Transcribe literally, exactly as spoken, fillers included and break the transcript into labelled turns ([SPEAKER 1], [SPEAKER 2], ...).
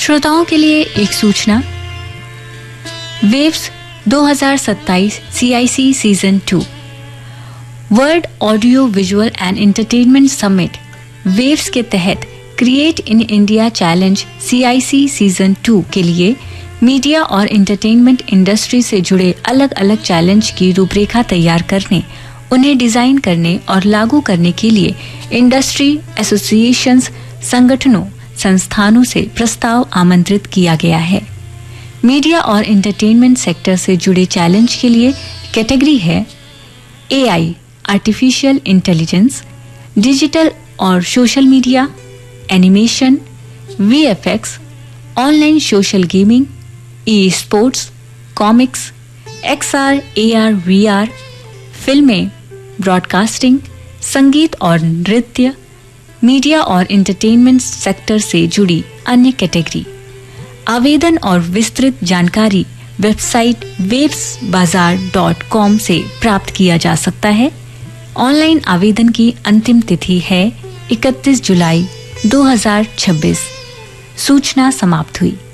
[SPEAKER 1] श्रोताओं के लिए एक सूचना। वेव्स दो हज़ार सत्ताईस सी आई सी season two world audio visual and entertainment summit waves के तहत create in India challenge C I C season two के लिए मीडिया और एंटरटेनमेंट इंडस्ट्री से जुड़े अलग अलग चैलेंज की रूपरेखा तैयार करने, उन्हें डिजाइन करने और लागू करने के लिए इंडस्ट्री एसोसिएशंस, संगठनों, संस्थानों से प्रस्ताव आमंत्रित किया गया है। मीडिया और एंटरटेनमेंट सेक्टर से जुड़े चैलेंज के लिए कैटेगरी है ए आई आर्टिफिशियल इंटेलिजेंस, डिजिटल और social media, animation, V F x, online social gaming, e sports, comics, x are, A R, we are, फिल्में, ब्रॉडकास्टिंग, संगीत और नृत्य, मीडिया और एंटरटेनमेंट सेक्टर से जुड़ी अन्य कैटेगरी। आवेदन और विस्तृत जानकारी वेबसाइट वेव्स बाजार डॉट कॉम से प्राप्त किया जा सकता है। ऑनलाइन आवेदन की अंतिम तिथि है इकतीस जुलाई दो हज़ार छब्बीस। सूचना समाप्त हुई।